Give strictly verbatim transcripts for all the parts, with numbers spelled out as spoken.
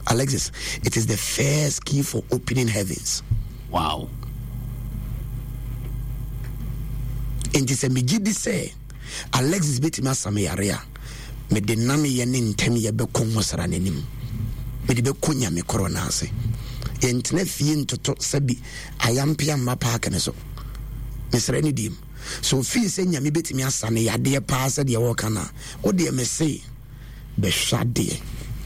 Alexis, it is the first key for opening heavens. Wow. And this a say Alexis betima samiyarea me de nami ye ne ntem ye beko hosara nanim me de beko nya me corona ase entne fie ntoto sabi ayampia mapa akene so mesre ni dim so fie se nya me betimi asane yade pa se de wo kana wo de me say be hwade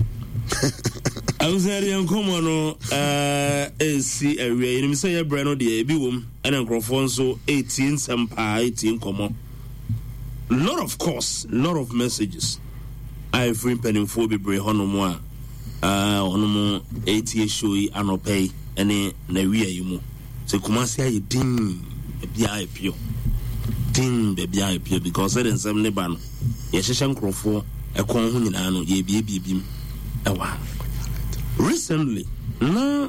Ausarian Comono, uh, see a way in Messiah Brano, the Abiwum, and Ancrofonso eighteen, some eighteen, common. Lot of course, lot of messages. I free penning for be brave honomoa, uh, on eighty showy, and pay any Nevia you. So, Kumasia, you ding, be I pure. Ding, be I pure, because I didn't say Neban. Yes, Shankro a con in Ano, ye be beam. A while. Recently, na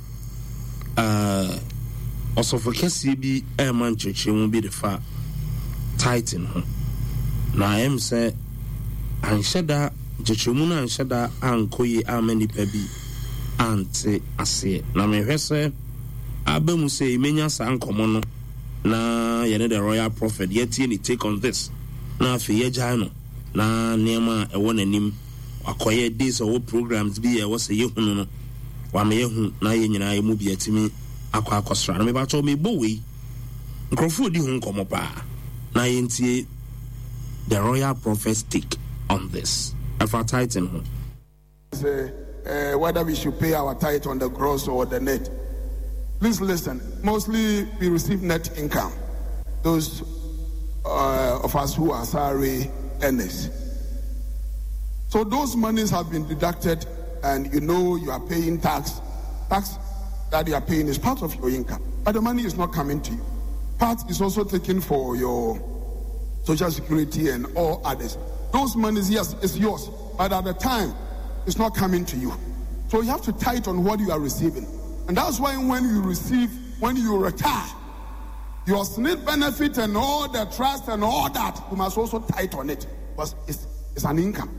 uh also for Cassie be a man church won't be the far titan. Now I am say and shada Jachumuna and shada and koye a many pebi ante ase. Na me hwese abemu say menya san komono na yene the royal prophet yet ni take on this. Na fe ye jano na nema e won anim akoye days or programs be a was a yehunu no wa me yehu na ye nyina ye mu bi atimi akwa akosra no me ba to me bowe nkrofo di hu nkomo pa na ye ntie the royal prophet take on this afa titan hu say uh, whether we should pay our tithe on the gross or the net. Please listen. Mostly we receive net income, those uh, of us who are salary earners. So those monies have been deducted, and you know you are paying tax. Tax that you are paying is part of your income, but the money is not coming to you. Part is also taken for your social security and all others. Those monies, yes, it's yours, but at the time, it's not coming to you. So you have to tithe on what you are receiving. And that's why when you receive, when you retire, your S N I D benefit and all the trust and all that, you must also tithe on it, because it's, it's an income.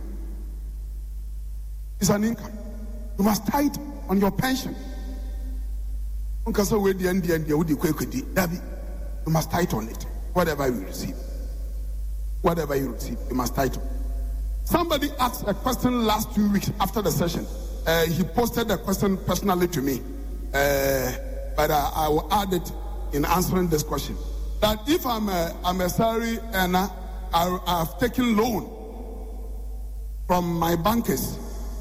It's an income. You must tithe on your pension. You must tithe on it. Whatever you receive. Whatever you receive, you must tithe. Somebody asked a question last two weeks after the session. Uh, he posted the question personally to me. Uh, but uh, I will add it in answering this question. That if I'm a, I'm a salary earner, I, I've taken loan from my bankers.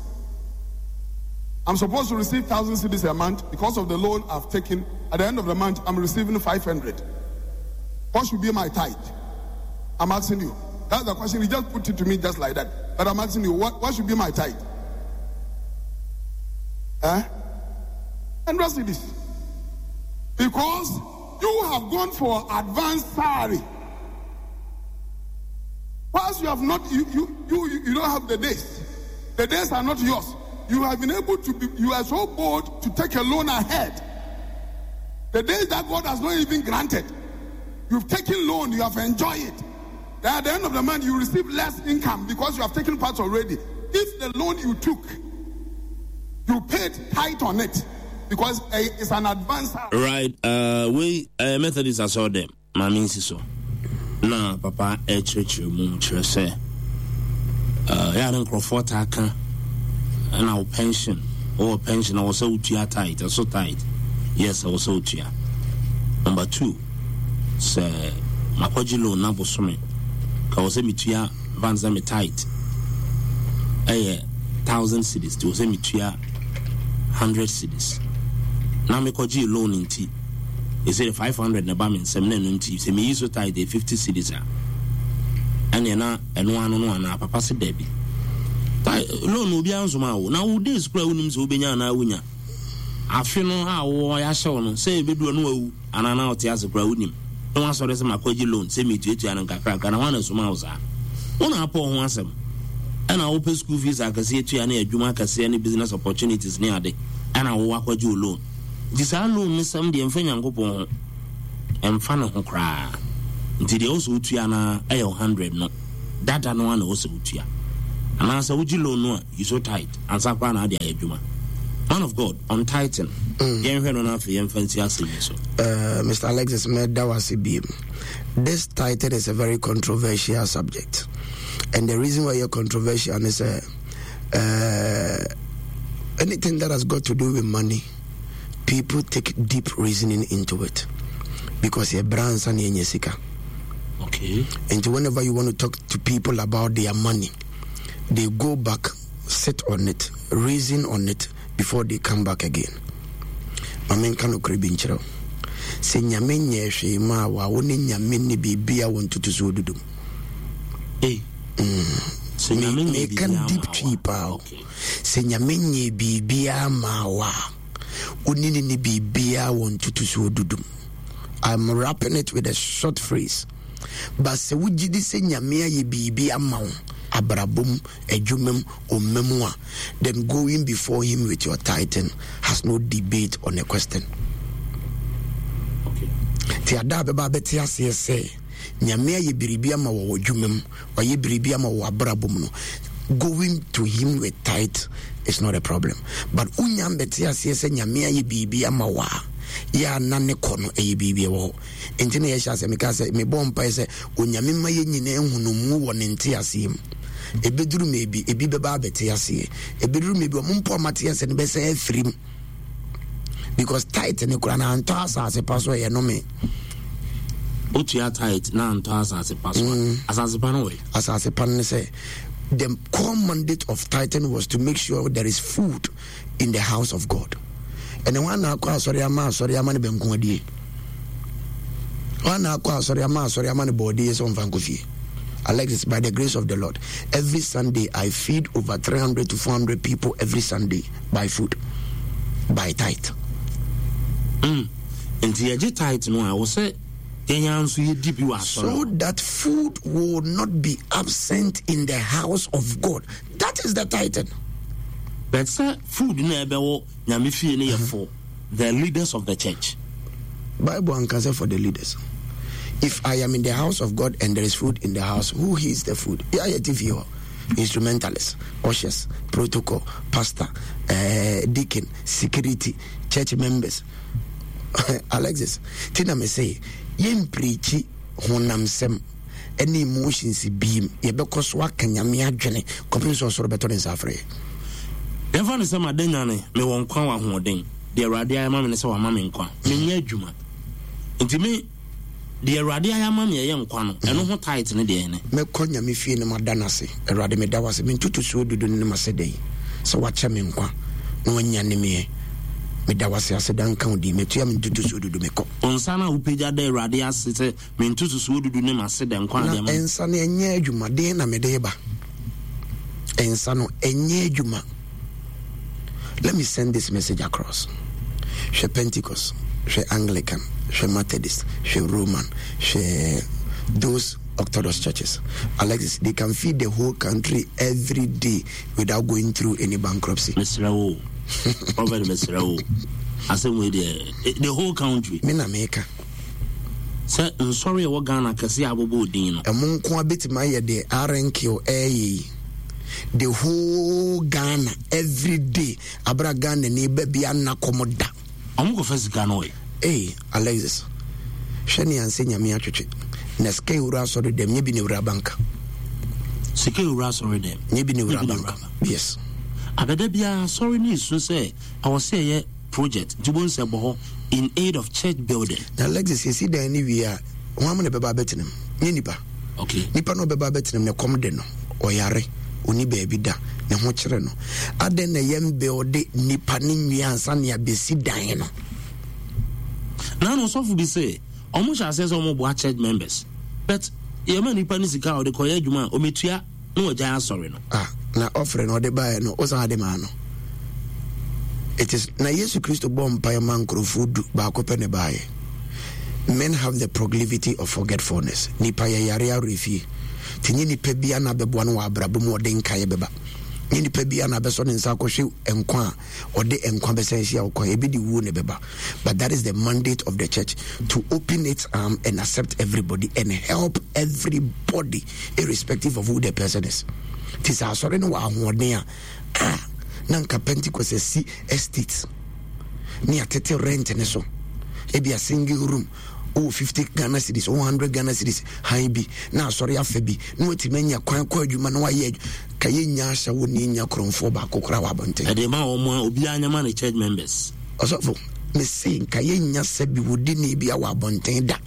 I'm supposed to receive one thousand cedis a month. Because of the loan I've taken, at the end of the month, I'm receiving five hundred. What should be my tithe? I'm asking you. That's the question. He just put it to me just like that. But I'm asking you, what, what should be my tithe? Eh? And rest it is. Because you have gone for advanced salary. Whilst you have not, you, you, you, you don't have the days. The days are not yours. You have been able to be, you are so bold to take a loan ahead. The days that God has not even granted. You've taken loan, you have enjoyed it. Then at the end of the month, you receive less income because you have taken part already. If the loan you took, you paid tight on it because uh, it's an advance. Right. Uh, we uh, Methodists I saw them. My means so. Now, Papa, a church room, church say, uh, yeah, don't Crawford Taka, and our pension or pension. I was so tight, I was so tight. Yes, I was so tight. Number two, say, my pojilo nabo sume. Kawase mituya vanza me tight. Eh, thousand cities. To say mituya hundred cities. Now me koji loan in tea. They say five hundred na bamin seven in tea. Say me use so tight the fifty cities. And you na and one on one na papa se baby. Loan will be answer ma. Now who days play unim so benya na unya. Afi no ha wo ya show no say be do no wu anana oti as pra unim. No one saw this my koji loan, say me to it and crack and I want to smouse. One apple once them. And I open school fees, I can see it to any Juma can see any business opportunities near day. And I will work with you loan. This I loan miss some the and go and fan of cry. Until they also to yana a hundred no. That I know one also to ya. And answer would you loan no, you so tight, and Sapana de Juma. Man of God, on Titan. Mm. Uh, Mister Alexis Medawasi, this Titan is a very controversial subject. And the reason why you're controversial is uh, uh, anything that has got to do with money, people take deep reasoning into it. Because you're brands and you're Jessica. Okay. And whenever you want to talk to people about their money, they go back, sit on it, reason on it before they come back again. Mamen kano kribinchero. Se nyame nye hwe ma wa woni nyame ne bibia won tutu so dudum. Eh. Se nyame nye kan deep tripa. Se nyame nye bibia ma wa woni ne bibia won tutu so dudum. I'm wrapping it with a short phrase. But se wujidi se nyame aye bibia ma wo abrabum ejumem omemwa, then going before him with your titan has no debate on a question. Okay. Ti ada be ba beti ase se nyame aye biribia ma wo ejumem or ye biribia ma wo abrabum no, going to him with tight is not a problem. But unyam beti ase se nyame aye biribia ma wa ya nane kono aye biribia wo enti na ye sha se me ka se me bompa se onyame ma ye nyina ehunu mu wo ne nti asem ebeduru mebi ebi beba bete ase ebeduru mebi o mumpo amate ase ne bese afrim because tight ne kura na anto asase paso ye no me otua tight na anto asase paso asase pa no we asase pa ne say the core mandate of Titan was to make sure there is food in the house of God. And the one na kwa sorry ama sorry ama ne benko adie one na kwa sorry ama sorry ama ne body so mfa nkofie. Alexis, by the grace of the Lord, every Sunday I feed over three hundred to four hundred people every Sunday by food, by tithe. Mm. And the tithe, no, I will say, so that food will not be absent in the house of God. That is the tithe. But sir, food never nyamifi for the leaders of the church. Bible can say for the leaders. If I am in the house of God and there is food in the house, who is the food? Yeah, yeah, T V, instrumentalists, ushers, protocol, pastor, uh, deacon, security, church members. Alexis, Tina me say, yen preachy honam sem any emotions beam, ye because what can yamia jene, coping so sort of better than Safre. Never is a madenane, me won't call one who ding. The radia mamma is our mamma in qua, me juma. And to me, the radia mamma young quano, and no tight in the D N A. Me conya me fee no madanasi, a radime that was mean to so do in the day. So watch him in qua, no one yanime. Me da was a sedan county, me to to so do me co. On Sana who paid a day radia city, mean to so do name a sedan quan, and Sunny and Yajuma, Dana Medeba. And Sano and Yajuma. Let me send this message across. She Pentecost, she Anglican, she Methodist, she Roman, she those Orthodox churches. Alexis, they can feed the whole country every day without going through any bankruptcy. Mister Raoul. Over Mister Raoul. I said, the the whole country. Mina Meka. Sir, I'm sorry, what Ghana can see Abu Dino. A monk bit my the R N Q A. The whole Ghana every day. Abra Ghana neighbor be anna komoda. I'm go first Ghana. Hey, Alexis. Shani and Senya Miachi. Neske ura sorry them, ye be neura banka. Sike ura sorry them, ye be neura banka. Yes. Abedebia sorry news to say, I was say a project, Jubon Sabo in aid of church building. Now, Alexis, you see the anywhere, one man about betting him. Nipa. Okay. Nipa no beba betting him, no comedeno, or yare. Uni baby da ne ho kire no ade na yem build nipa ni nwiansa ne abesi dan no na no so fu bi say omo sha say omo bo church members but yem nipa ni sika o de koya adwuma o metua no oja asori no ah na offering no de buy no o san de ma no it is na Yesu Christo bom pa man krofudu ba ko pe ne buy. Men have the proclivity of forgetfulness. Nipa ya yare refi tinye nipa bia na beboa no abrabom ode nkae beba ni nipa bia na beso ne nsa kohwe enkwa ode enkwa besensia okwa ebidi wu ne beba. But that is the mandate of the church, to open its arm and accept everybody and help everybody irrespective of who the person is. Tisa sorry no wa ahoden a nanka Pentecost si estate ni atete rent ne so ebi a single room oh fifty Ghana cedis one hundred Ghana cedis high bi na sorry afa bi no wetimanya kwan kwa adwuma no waye kaye nya sha woni nya kromfo ba kokora wa bonte e de ma omo obi anyama ne church members osofo me say kaye nya sabi wodi ne bi a wa bonte da.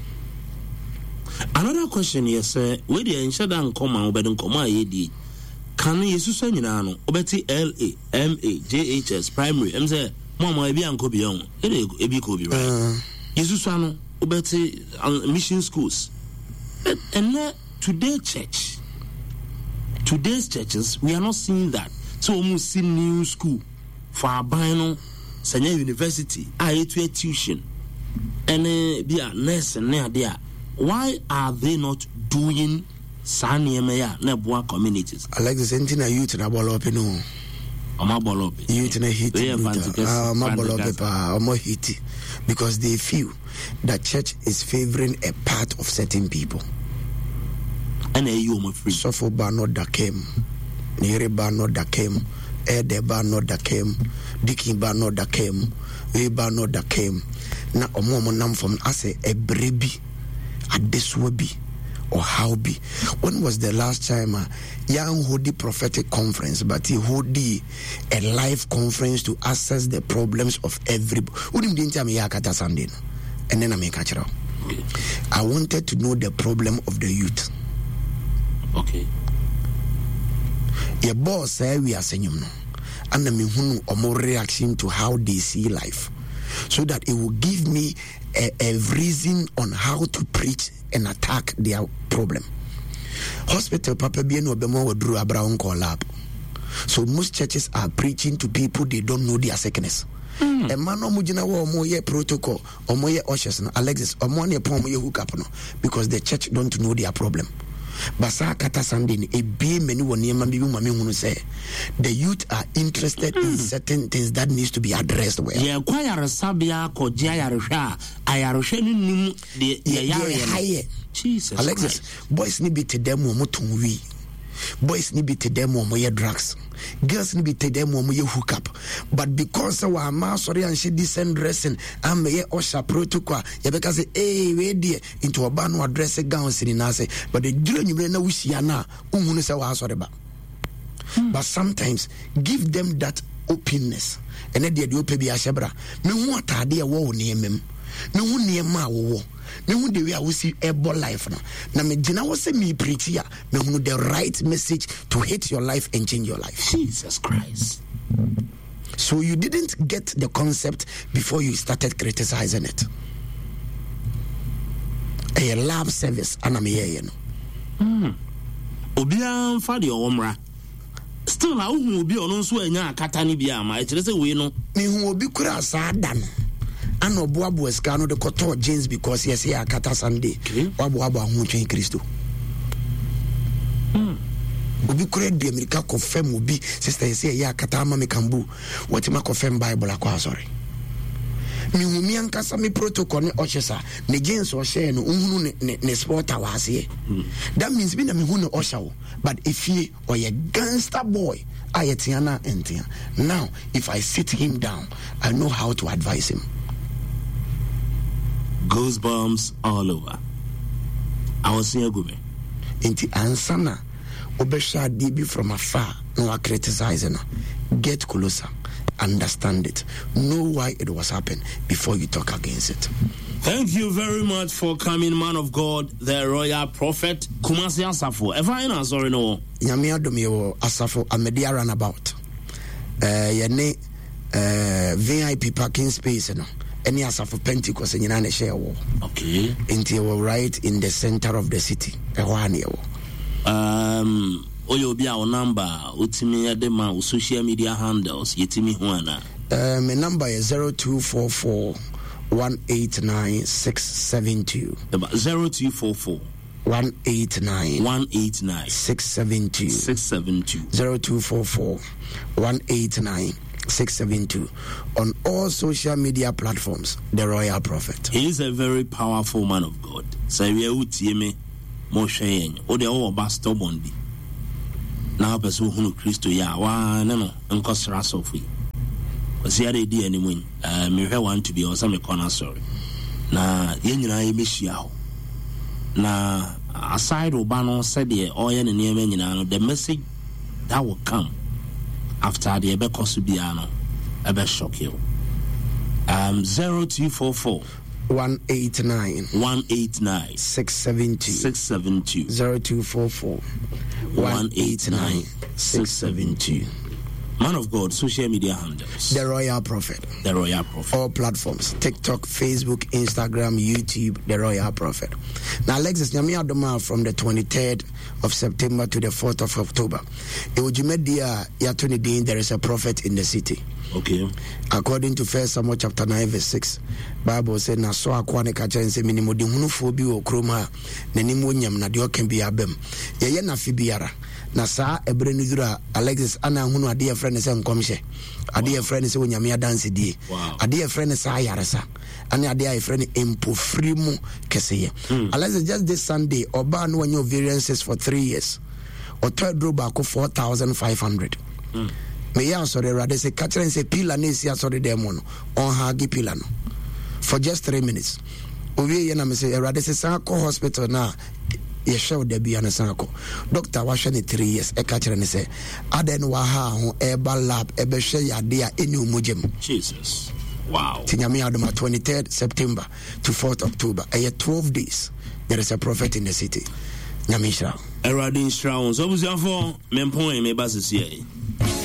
Another question is uh, where the inshada nkoma obedin nkoma yedi kan yesusu nyina no obeti L A M A J H S primary em say mama ebi anko bi on e ebi ko bi right yesusu ano obeti mission schools and uh, today church today's churches we are not seeing that so we see new school for abano senior university I to tuition and uh, be a nurse and there. Why are they not doing Saniemea Nebua communities? Alexis Entina youth in a ball no. Oma ball youth in a hit. Oma ball up hit because they feel that church is favoring a part of certain people. And a you free. Suffer bar not that came. Nere bar not that came. Ede bar not that came. Dicky bar not that came. We bar not that came. Na omo nam from as a brebi. At this will be or how be. When was the last time uh, young hold the prophetic conference, but he hold the a live conference to assess the problems of everybody? Wouldn't be time yakata Sunday, and then I make catch up. I wanted to know the problem of the youth. Okay. Your boss say we are saying no, and the mihunu or more reaction to how they see life, so that it will give me A, a reason on how to preach and attack their problem. Hospital Papa Bien Obama drew a brown collab. So most churches are preaching to people they don't know their sickness. Mm. A man omujina wa omoye protocol, omoye ushers no Alexis, omoye pomoye hook up no because the church don't know their problem. Basa kata Sunday e be many one yema bibi mami hunu say the youth are interested mm. in certain things that needs to be addressed well. Yeah, kwaya resabia ko dia yaresha ayaresha ni nim de yare. Jesus. Alexis, Christ. Boys ni be te dem mo tonwi. Boys ni be te dem mo ye drugs. Girls ni be te dem mo ye hook up. But because our ma sorry and she decent dressing am ye osha protocol ye be say eh we dey into a ban no dress gown sin na say but the duro nyumre na wusia na unhunu say wa sorry ba. But sometimes give them that openness. And then they do pe bi ahyebra. Me hu atade e wo ne emem. Me hu ne ma wo. Me hu the way I will see able life now. Na me gina wo say me preach here. Me hu the right message to hit your life and change your life. Jesus Christ. So you didn't get the concept before you started criticizing it. A love service and I'm here, you know. Hmm. Obian fa de omra. Still na hu obi ono so anya akata ni bia ma e kire se we no. Me hu obi kura sa da no. Ano boabo eska no de koto jeans because yes ya akata Sunday. Wabo wabo ahu twen Kristo. Hmm. Obi kura de America confirm obi sister yes ya akata ama me kambu. What ma confirm Bible akwa sorry. Me hu mi ankasa me protocol ne ochesa ne jeans o share no unhunu ne ne sport awase. That means be na me hu ne osha but if he or a gangster boy ayetiana entia. Now if I sit him down I know how to advise him. Goosebumps all over. I was seeing a good man. Inti ansana obesha dibi from afar no criticizing. Get closer, understand it, know why it was happened before you talk against it. Thank you very much for coming, man of God, the royal prophet Kumasi Asafo. If I know, sorry no. Nyame adom ye Asafo Amedia runabout. Uh, yene uh, V I P parking space no. Any Asafo Pentecost nyina na share wo. Okay. Inti wo right in the center of the city. Ehwane wo. Um oyo bia o number utimi ade ma social media handles yetimi ho ana. Uh, my number is zero two four four one eight nine six seven two. zero two four four one eight nine one eight nine six seven two six seven two zero two four four one eight nine six seven two on all social media platforms. The Royal Prophet. He is a very powerful man of God. So we utie me mo hwen o de o ba stubborn bi. na wopɛ sɛ wohunu Kristo yɛ a waa ne no nkɔsra asɔfo yi ɔsi ade di anim yi mehwɛ one to be ɔsɛ mekɔ no sorry na yɛn nyinaa yɛmɛhyia hɔ na aside woba no sɛdeɛ ɔyɛ ne nneɛma nyinaa no the message that will come after the ɛbɛkɔ so biara no ɛbɛ shock you. um zero two four four one eight nine one eight nine six seven two six seven two zero two four four one eight nine six seven two. Man of God, social media handles. The Royal Prophet. The Royal Prophet. All platforms. TikTok, Facebook, Instagram, YouTube, The Royal Prophet. Now, Alexis, Nyami Adoma from the twenty-third of September to the fourth of October. Ewojimedia Yatuni Dean, there is a prophet in the city. Okay. According to First Samuel chapter nine, verse six, Bible said, na so akwane kacha nse minimo di hunufo bi wo kroma na nimu nyam na de okan bi abem. Ye ye na fi biara. Na saa ebre nudura Alexis ana hunu ade ye friend se nkomhye. Ade ye friend se onyame adanse die. Ade ye friend se ayaresa. Ani ade ye friend empofrimu keseye. Mm. Alexis, just this Sunday oba no wanyo variances for three years. O third row back four thousand five hundred. Mm. Me ya sorry rather say catch and say pila ne si sorry demon on hagi pila no for just three minutes. Owie ye na me say rather say Sanko hospital na ye show there be an Sanko doctor wa hwe ne three years e catch and say aden wa ha ho eba lab e be hwe ya de a eni umugem. Jesus. Wow. Tinyame adoma twenty-third September to fourth October. E twelve days. There is a prophet in the city. Nyame Shra. Eradin Shra. So buziafo mempon me basisi.